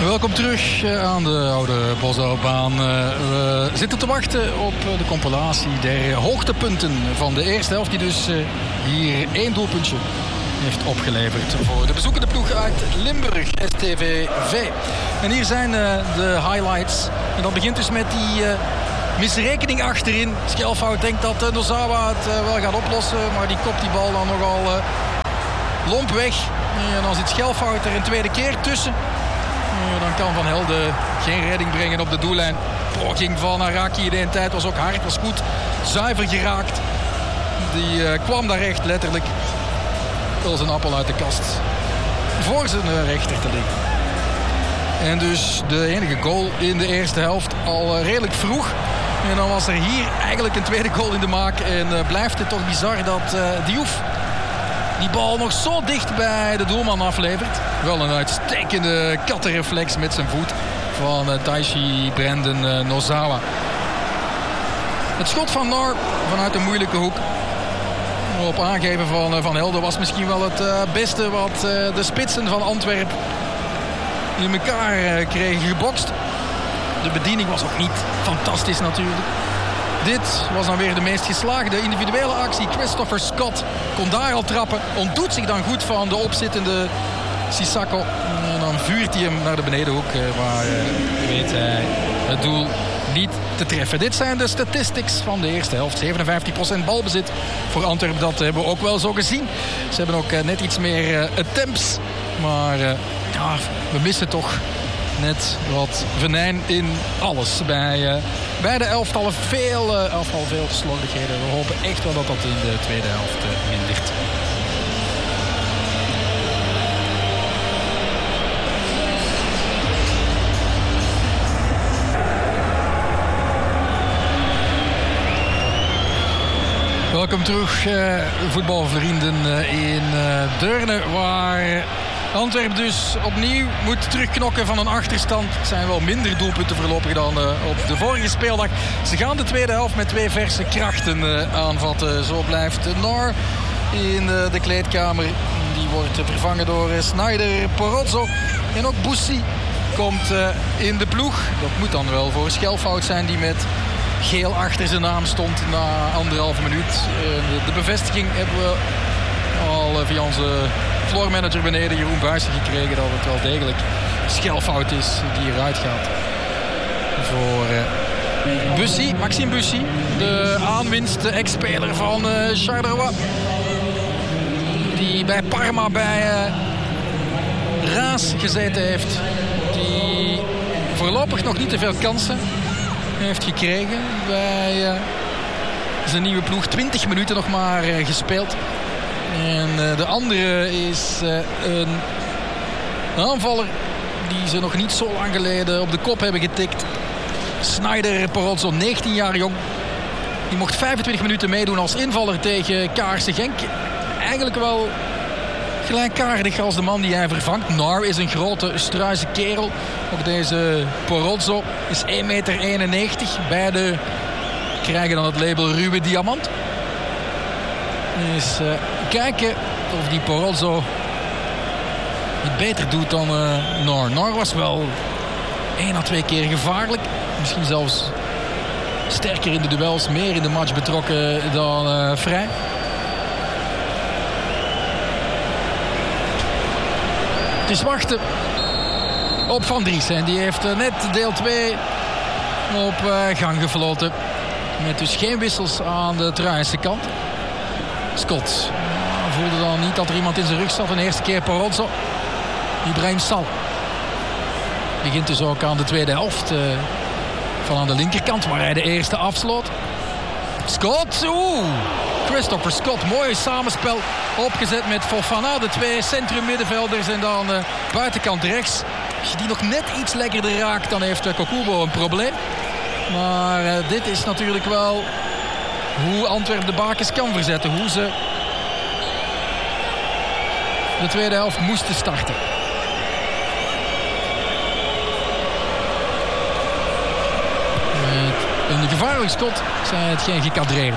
Welkom terug aan de oude Bosuilbaan. We zitten te wachten op de compilatie der hoogtepunten van de eerste helft, die dus hier 1 doelpuntje heeft opgeleverd voor de bezoekende ploeg uit Limburg, STVV. En hier zijn de highlights. En dat begint dus met die misrekening achterin. Schelfout denkt dat Nozawa het wel gaat oplossen, maar die kopt die bal dan nogal lomp weg. En dan zit Schelfout er een tweede keer tussen. Dan kan Van Helden geen redding brengen op de doellijn. Poging van Araki in de tijd was ook hard, was goed. Zuiver geraakt. Die kwam daar echt letterlijk als een appel uit de kast voor zijn rechter te liggen. En dus de enige goal in de eerste helft al redelijk vroeg. En dan was er hier eigenlijk een tweede goal in de maak. En blijft het toch bizar dat Diouf die bal nog zo dicht bij de doelman aflevert. Wel een uitstekende kattenreflex met zijn voet van Taishi Brandon Nozawa. Het schot van Nar vanuit een moeilijke hoek. Op aangeven van Van Helden was misschien wel het beste wat de spitsen van Antwerpen in elkaar kregen gebokst. De bediening was ook niet fantastisch natuurlijk. Dit was dan weer de meest geslaagde individuele actie. Christopher Scott kon daar al trappen. Ontdoet zich dan goed van de opzittende Sissako. En dan vuurt hij hem naar de benedenhoek. Waar weet hij het doel niet te treffen. Dit zijn de statistics van de eerste helft. 57% balbezit voor Antwerpen. Dat hebben we ook wel zo gezien. Ze hebben ook net iets meer attempts. Maar ja, we missen toch net wat venijn in alles. Bij de elftallen veel slordigheden. We hopen echt wel dat dat in de tweede helft mindert. Welkom terug, voetbalvrienden in Deurne, waar Antwerpen dus opnieuw moet terugknokken van een achterstand. Het zijn wel minder doelpunten voorlopig dan op de vorige speeldag. Ze gaan de tweede helft met 2 verse krachten aanvatten. Zo blijft Nar in de kleedkamer. Die wordt vervangen door Snyder Porozzo. En ook Boussi komt in de ploeg. Dat moet dan wel voor Schelfout zijn, die met geel achter zijn naam stond na 1,5 minuut. De bevestiging hebben we al via onze floormanager beneden, Jeroen Buijsen, gekregen dat het wel degelijk Schelfout is die eruit gaat. Voor Bussy, Maxime Bussy, de aanwinst, de ex-speler van Charleroi. Die bij Parma bij Raas gezeten heeft. Die voorlopig nog niet te veel kansen heeft gekregen bij zijn nieuwe ploeg. 20 minuten nog maar gespeeld. En de andere is een aanvaller die ze nog niet zo lang geleden op de kop hebben getikt. Snyder Porozzo, 19 jaar jong. Die mocht 25 minuten meedoen als invaller tegen Kaarse Genk. Eigenlijk wel gelijkaardig als de man die hij vervangt. Nar is een grote, struise kerel. Ook deze Porozzo is 1,91 meter. Beide krijgen dan het label ruwe diamant. Dus kijken of die Porozzo het beter doet dan Nar. Nar was wel 1 à 2 keer gevaarlijk. Misschien zelfs sterker in de duels, meer in de match betrokken dan Vrij. Het is wachten op Van Dries. En die heeft net deel 2 op gang gefloten. Met dus geen wissels aan de Truijnse kant. Scott voelde dan niet dat er iemand in zijn rug zat. De eerste keer Porozzo. Ibrahim Sal begint dus ook aan de tweede helft. Van aan de linkerkant waar hij de eerste afsloot. Scott, Christopher Scott, mooi samenspel opgezet met Fofana, de 2 centrum middenvelders en dan buitenkant rechts. Als je die nog net iets lekkerder raakt, dan heeft Kokubo een probleem. Maar dit is natuurlijk wel hoe Antwerpen de bakens kan verzetten. Hoe ze de tweede helft moesten starten. Met een gevaarlijk schot zijn het geen gekadreerde.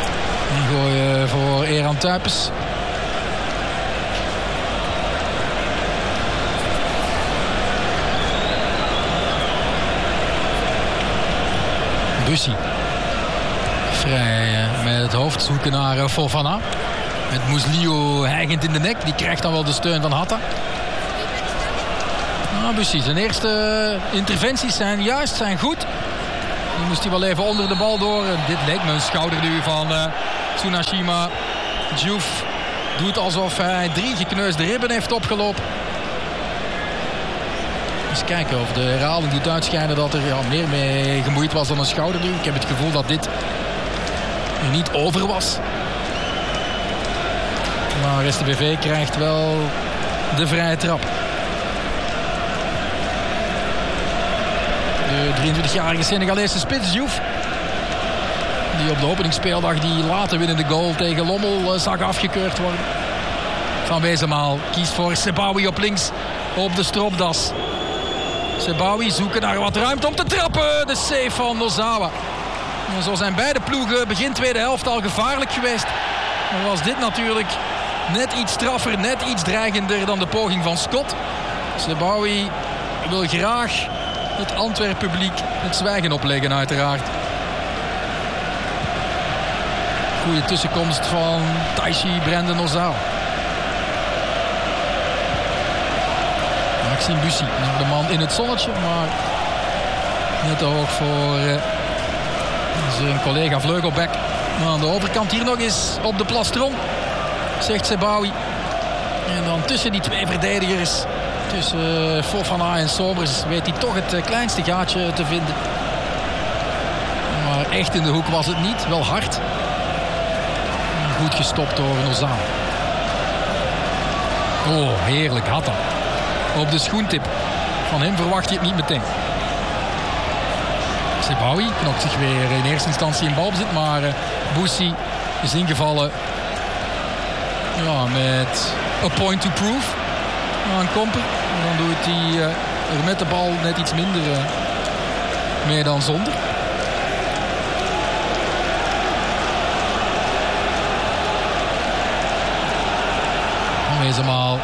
Een gooi voor Eran Tuypes. Bussy. Vrij met het hoofd zoeken naar Fofana. Met Muslio hijgend in de nek. Die krijgt dan wel de steun van Hatta. Bussy, zijn eerste interventies zijn goed. Nu moest hij wel even onder de bal door. Dit leek me een schouderduw van Tsunashima. Diouf doet alsof hij 3 gekneusde ribben heeft opgelopen. Eens kijken of de herhaling doet uitschijnen dat er meer mee gemoeid was dan een schouderduw. Ik heb het gevoel dat dit er niet over was. Maar STVV krijgt wel de vrije trap. De 23-jarige Senegalese spits Diouf. Die op de openingsspeeldag die late winnende goal tegen Lommel zag afgekeurd worden. Van Wezenmaal kiest voor Sebaoui op links op de stropdas. Sebaoui zoeken naar wat ruimte om te trappen. De save van Nozawa. En zo zijn beide ploegen begin tweede helft al gevaarlijk geweest. Maar was dit natuurlijk net iets straffer, net iets dreigender dan de poging van Scott. Sebaoui wil graag het Antwerp publiek het zwijgen opleggen uiteraard. Goede tussenkomst van Taishi Brandon Nozawa. Maxime Bussy, de man in het zonnetje, maar net te hoog voor zijn collega Vleugelbeck. Maar aan de overkant hier nog eens op de plastron, zegt Sebaoui. En dan tussen die twee verdedigers, tussen Fofana en Somers, weet hij toch het kleinste gaatje te vinden. Maar echt in de hoek was het niet, wel hard. Goed gestopt door Nozawa. Oh, heerlijk, Hatta. Op de schoentip. Van hem verwacht je het niet meteen. Sebaoui knokt zich weer in eerste instantie in balbezit. Maar Bussy is ingevallen. Ja, met a point to prove. Aan Komper. En dan doet hij er met de bal net iets minder mee dan zonder. Wezenmaal.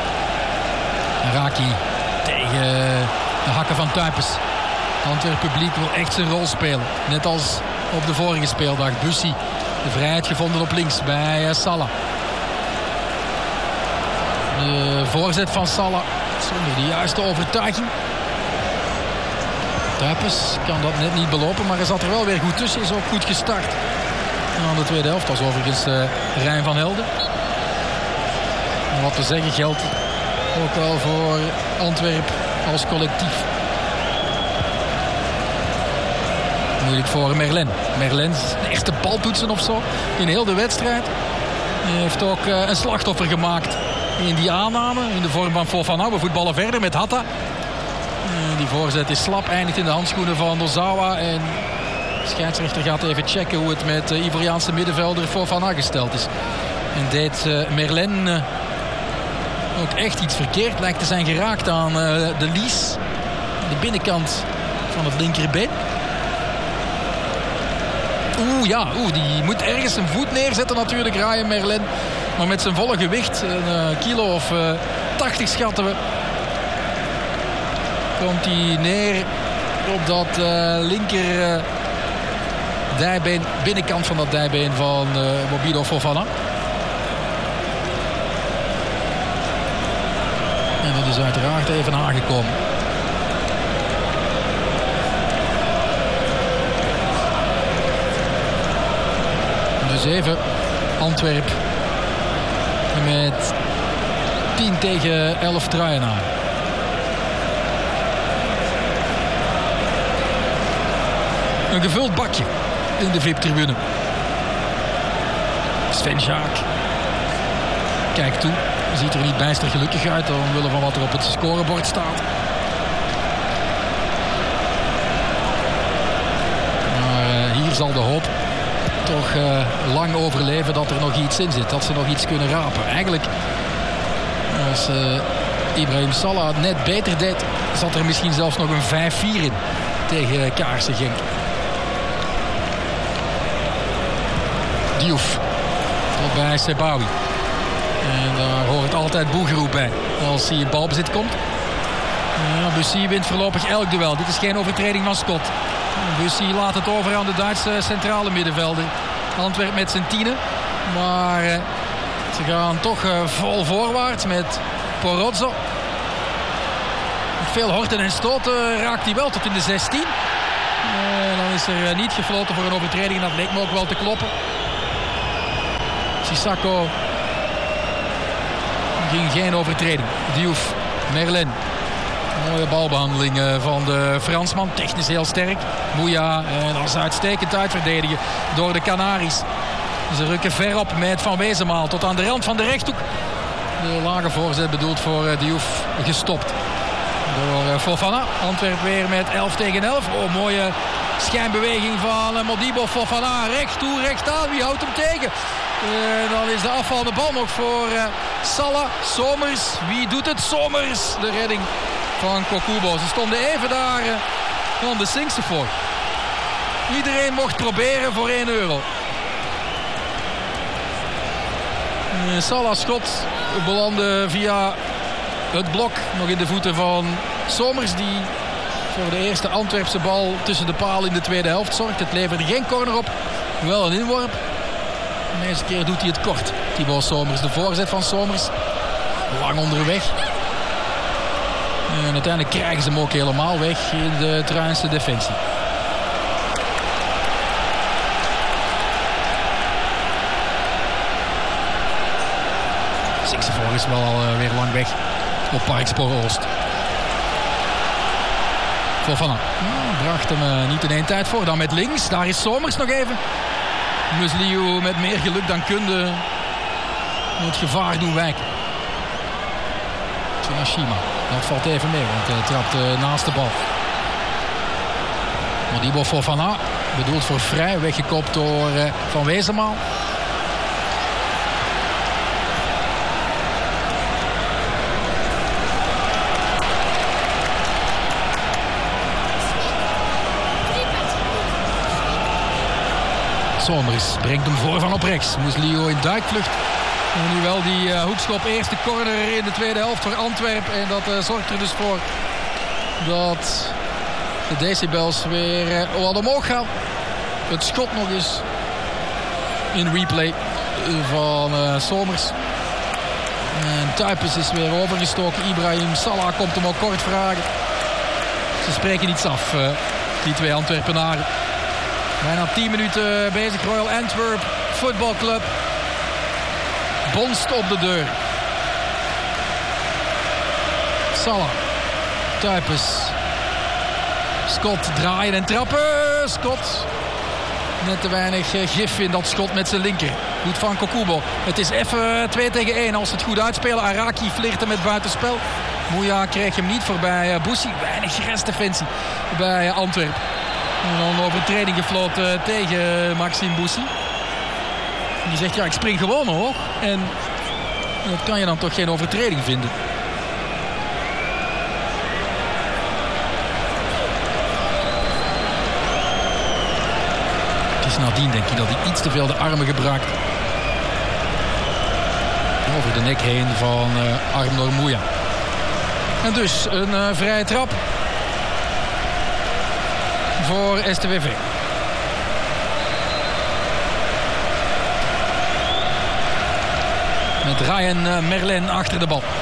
Raki tegen de hakken van Tuipes. Het Antwerp publiek wil echt zijn rol spelen. Net als op de vorige speeldag. Bussy, de vrijheid gevonden op links bij Salah. De voorzet van Salah zonder de juiste overtuiging. Tuipes kan dat net niet belopen, maar hij zat er wel weer goed tussen. Is ook goed gestart. En aan de tweede helft was overigens Rijn van Helden. En wat te zeggen geldt ook wel voor Antwerp als collectief. Moeilijk voor Merlin. Merlin, de eerste baltoetsen of zo in heel de wedstrijd. Hij heeft ook een slachtoffer gemaakt in die aanname. In de vorm van Fofana. We voetballen verder met Hatta. Die voorzet is slap. Eindigt in de handschoenen van Nozawa. En de scheidsrechter gaat even checken hoe het met de Ivoriaanse middenvelder Fofana gesteld is. En deed Merlin ook echt iets verkeerd. Lijkt te zijn geraakt aan de lies. De binnenkant van het linkerbeen. Die moet ergens zijn voet neerzetten natuurlijk, Ryan Merlin. Maar met zijn volle gewicht, een kilo of 80 schatten we, komt hij neer op dat linker dijbeen, binnenkant van dat dijbeen van Bobido Fofana. En dat is uiteraard even aangekomen. Dus even Antwerp met 10 tegen 11 truien aan. Een gevuld bakje in de VIP-tribune. Sven Schaak kijkt toe. Ziet er niet bijster gelukkig uit omwille van wat er op het scorebord staat. Maar hier zal de hoop toch lang overleven dat er nog iets in zit. Dat ze nog iets kunnen rapen. Eigenlijk, als Ibrahim Salah net beter deed, zat er misschien zelfs nog een 5-4 in tegen Kaarsen Genk. Diouf tot bij Sebaoui. En daar hoort altijd boegeroep bij als hij in balbezit komt. Bussy wint voorlopig elk duel. Dit is geen overtreding van Scott. Bussi laat het over aan de Duitse centrale middenvelder. Antwerp met zijn 10. Maar ze gaan toch vol voorwaarts met Porozzo. Met veel horten en stoten raakt hij wel tot in de 16. Dan is er niet gefloten voor een overtreding. En dat leek me ook wel te kloppen. Sissako ging geen overtreding. Diouf, Merlin. Mooie balbehandeling van de Fransman. Technisch heel sterk. Mouya, dat is uitstekend uitverdedigen door de Canaries. Ze rukken ver op met Van Wezenmaal tot aan de rand van de rechthoek. De lage voorzet bedoeld voor Diouf gestopt door Fofana. Antwerp weer met 11 tegen 11. Oh, mooie schijnbeweging van Modibo. Fofana recht toe, recht aan. Wie houdt hem tegen? Dan is de afvallende bal nog voor Salah. Somers. Wie doet het? Somers. De redding van Kokubo. Ze stonden even daar van de Sinkse voor. Iedereen mocht proberen voor €1. Salah schot belandde via het blok nog in de voeten van Somers, die voor de eerste Antwerpse bal tussen de paal in de tweede helft zorgt. Het leverde geen corner op, wel een inworp. Deze keer doet hij het kort. Thibaut Somers, de voorzet van Somers. Lang onderweg. En uiteindelijk krijgen ze hem ook helemaal weg in de Truinse defensie. Sinkse voor is wel weer lang weg op Parkspoor Oost. Fofana bracht hem niet in één tijd voor. Dan met links, daar is Somers nog even. Musliu met meer geluk dan kunde het gevaar doen wijken. Tsunashima, dat valt even mee, want hij trapt naast de bal. Modibo Fofana, bedoeld voor vrij, weggekopt door Van Wezenmaal. Somers brengt hem voor van op rechts. Musliu in duikvlucht. En nu wel die hoekschop. Eerste corner in de tweede helft voor Antwerpen. En dat zorgt er dus voor dat de decibels weer wat omhoog gaan. Het schot nog eens in replay van Somers. En Tuipes is weer overgestoken. Ibrahim Salah komt hem ook kort vragen. Ze spreken niets af, die twee Antwerpenaren. Bijna 10 minuten bezig. Royal Antwerp Football Club bonst op de deur. Salah, Tuipes, Scott draaien en trappen. Scott net te weinig gif in dat schot met zijn linker. Goed van Kokubo. Het is even 2 tegen 1 als ze het goed uitspelen. Araki flirte met buitenspel. Mouya kreeg hem niet voorbij Bussi. Weinig restdefensie bij Antwerpen. En dan overtreding gefloten tegen Maxime Bussi. Die zegt, ja, ik spring gewoon hoor. En dat kan je dan toch geen overtreding vinden. Het is nadien, denk ik, dat hij iets te veel de armen gebruikt. Over de nek heen van Arnor Mouya. En dus een vrije trap voor STVV. Met Ryan Merlin achter de bal.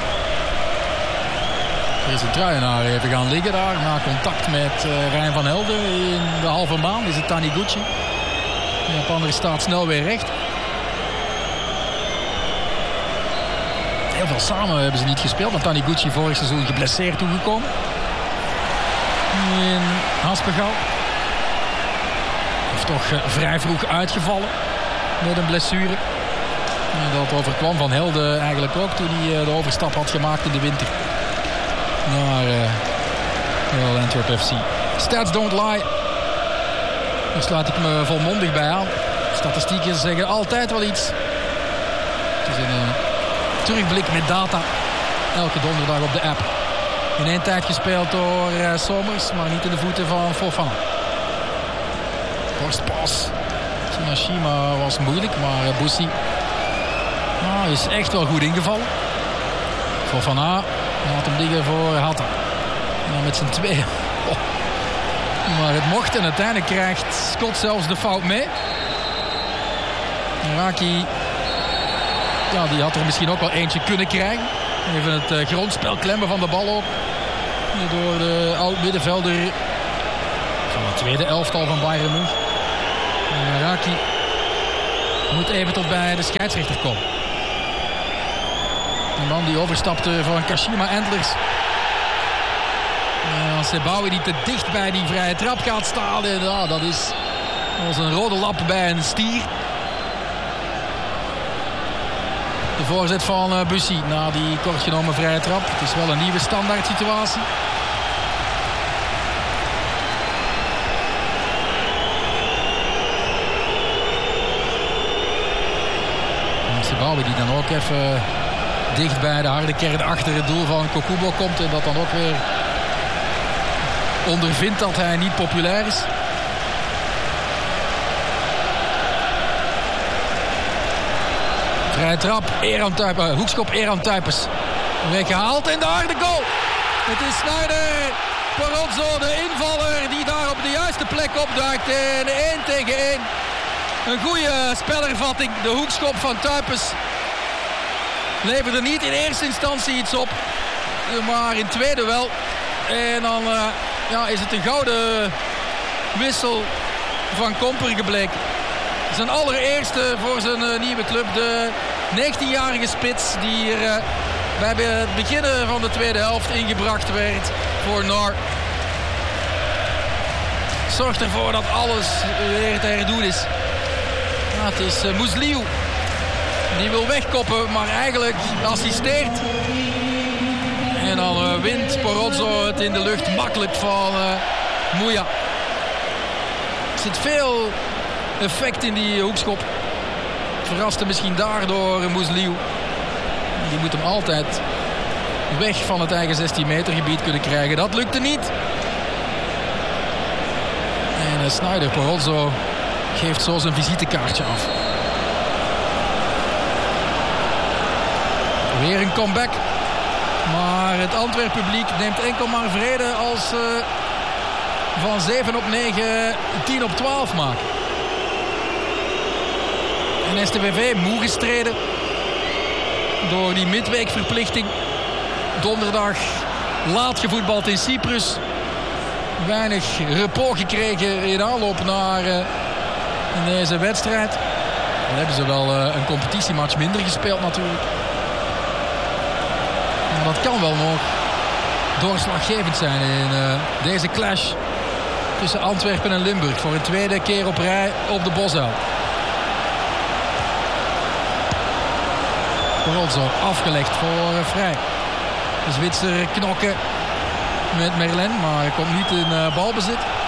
Er is een Truienaar even gaan liggen daar. Na contact met Rijn van Helden in de halve maan. Is het Taniguchi. De Japaner staat snel weer recht. Heel veel samen hebben ze niet gespeeld. Want Taniguchi vorig seizoen geblesseerd toegekomen. In Haspengouw. Of toch vrij vroeg uitgevallen. Met een blessure. En dat overkwam Van Helden eigenlijk ook toen hij de overstap had gemaakt in de winter. Naar Royal Antwerp FC. Stats don't lie. Daar sluit ik me volmondig bij aan. Statistieken zeggen altijd wel iets. Het is een terugblik met data. Elke donderdag op de app. In één tijd gespeeld door Somers, maar niet in de voeten van Fofana. Borstpas. Tsunashima was moeilijk, maar Bussi is echt wel goed ingevallen. Fofana laat hem liggen voor Hatta. En dan met z'n tweeën. Maar het mocht en uiteindelijk krijgt Scott zelfs de fout mee. Raki, ja, die had er misschien ook wel eentje kunnen krijgen. Even het grondspel klemmen van de bal ook. Door de oud-middenvelder van het tweede elftal van Bayern München. En Raki moet even tot bij de scheidsrechter komen. Een man die overstapte van Kashima Antlers. En Sebaoui die te dicht bij die vrije trap gaat staan. En, ja, dat is als een rode lap bij een stier. De voorzet van Bussy na die kortgenomen vrije trap. Het is wel een nieuwe standaard situatie. Sebaoui die dan ook even dicht bij de harde kern achter het doel van Kokubo komt. En dat dan ook weer ondervindt dat hij niet populair is. Vrije trap, hoekschop Eran Tuypes. Weggehaald en daar de goal. Het is Sneijder, Paronzo, de invaller die daar op de juiste plek opduikt. En 1 tegen 1. Een goede spelervatting, de hoekschop van Tuypes. Leverde niet in eerste instantie iets op, maar in tweede wel. En dan is het een gouden wissel van Komper gebleken. Zijn allereerste voor zijn nieuwe club. De 19-jarige spits die hier bij het begin van de tweede helft ingebracht werd voor Nar. Zorgt ervoor dat alles weer te herdoen is. Ja, het is Musliu. Die wil wegkoppen, maar eigenlijk assisteert. En dan wint Porozzo het in de lucht makkelijk van Mouya. Er zit veel effect in die hoekschop. Verraste misschien daardoor Musliu. Die moet hem altijd weg van het eigen 16 meter gebied kunnen krijgen. Dat lukte niet. En Sneijder, Porozzo geeft zo zijn visitekaartje af. Weer een comeback. Maar het Antwerp publiek neemt enkel maar vrede als van 7 op 9 10 op 12 maken. En STVV moe gestreden door die midweekverplichting. Donderdag laat gevoetbald in Cyprus. Weinig repos gekregen in aanloop naar deze wedstrijd. Dan hebben ze wel een competitiematch minder gespeeld natuurlijk. Maar dat kan wel nog doorslaggevend zijn in deze clash tussen Antwerpen en Limburg. Voor een tweede keer op rij op de Bosuil. Porozzo afgelegd voor vrij. De Zwitser knokken met Merlin, maar hij komt niet in balbezit.